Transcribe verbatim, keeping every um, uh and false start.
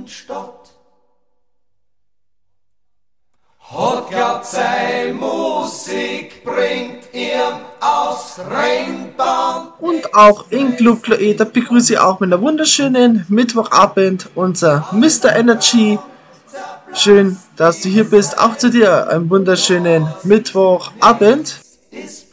Innenstadt. Hat glaubt, sei Musik bringt ihm aufs Rennbahn. Und auch in Club Cloeder begrüße ich auch mit einer wunderschönen Mittwochabend unser Mister Energy. Schön, dass du hier bist. Auch zu dir einen wunderschönen Mittwochabend.